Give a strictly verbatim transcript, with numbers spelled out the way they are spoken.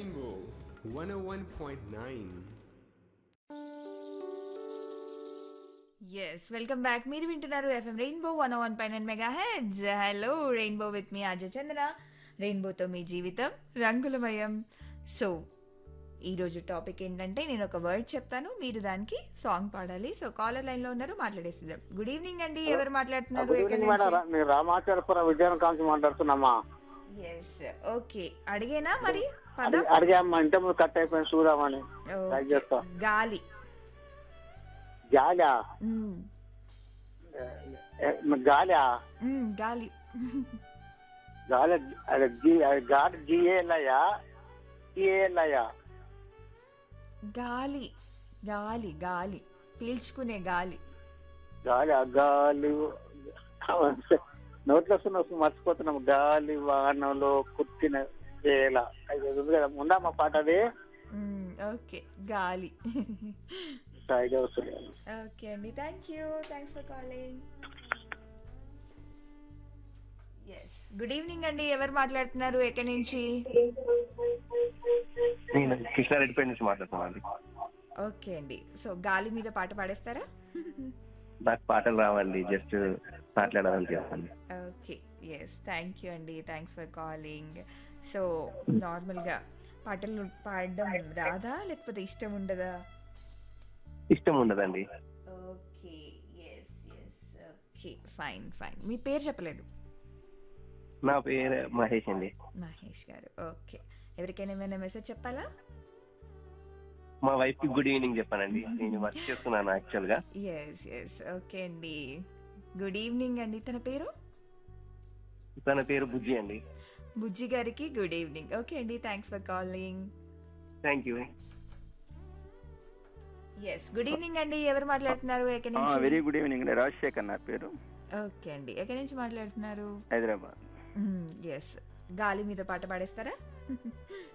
Rainbow one oh one point nine. Yes welcome back. మీరు వింటున్నారు FM rainbow one one pi nine mega heads. Hello rainbow with me Ajay చంద్ర. రెయిన్బోతో మీ జీవితం రంగులమయం. So ఈరోజు topic ఏంటంటే నేను ఒక వర్డ్ చెప్తాను, మీరు దానికి సాంగ్ పాడాలి. సో కాలర్ లైన్ లో ఉన్నారు, మాట్లాడేస్తుందాం. గుడ్ ఈవినింగ్ అండి, ఎవరు మాట్లాడుతున్నారు? గుడ్ ఈవినింగ్ మేడం, నేను రామాచారపురం విజయనగరం కాంచి మాట్లాడుతున్నామా. ఎస్ ఓకే, అడిగేనా మరి పద? అడి- అడిగామ్మా, ఇంత ముందు కట్ అయిపోయింది చూద్దామని ట్రై చేస్తా. గాలి. గాలా మ్మ్. గాలా మ్మ్, గాలి. గాలి అదే జీ- అది గాలి జిఏలయ్యా జిఏలయ్యా గాలి గాలి గాలి పీల్చుకునే గాలి. గాలి ఆ గాలి నోట్లో వస్తున్న మర్చిపోతున్నాం. గాలి వానలో కుట్టిన వేళ అది ఉంది కదా, ఉందమ్మా పాట అది. మ్మ్, ఓకే గాలి. సైడ్ వస్తుంది. ఓకే అండి, thank you, thanks for calling. Yes good evening అండి, ఎవరు మాట్లాడుతున్నారు, ఎక్కడి నుంచి? నేను కృష్ణారెడ్డిపేట నుంచి మాట్లాడుతున్నాను. ఓకే అండి, సో గాలి మీద పాట పాడేస్తారా? నాకు పాటలు రావండి, జస్ట్ మాట్లాడాలని చెప్పండి. ఓకే ఎస్ థ్యాంక్ యూ అండి, థ్యాంక్స్ ఫర్ కాలింగ్. సో నార్మల్గా పాటలు పాడడం రాదా, లేకపోతే ఇష్టం ఉండదా? ఇష్టం ఉండదండి. Okay yes yes okay fine fine. మీ పేరు చెప్పలేదు. నా పేరు మహేష్ అండి. మహేష్ గారు, ఓకే. ఎవరికైనా ఏమైనా మెసేజ్ చెప్పాలా? మా వైఫ్ కి గుడ్ ఈవినింగ్ చెప్పానండి, నేను వర్క్ చేస్తున్నాను యాక్చువల్ గా. ఎస్ ఎస్ ఓకే అండి, గుడ్ ఈవినింగ్ అండి. తన పేరు? తన పేరు బుజ్జి అండి. బుజ్జి గారికి గుడ్ ఈవినింగ్. ఓకే అండి, thanks for calling. Thank you. Yes good evening అండి, ఎవరు మాట్లాడుతున్నారు, ఎక్కడి నుంచి? వెరీ గుడ్ ఈవినింగ్, రాజశేఖర్ నా పేరు, ఓకే అండి, ఎక్కడి నుంచి మాట్లాడుతున్నారు? హైదరాబాద్. ఎస్ గాలి మీద పాట పాడేస్తారా?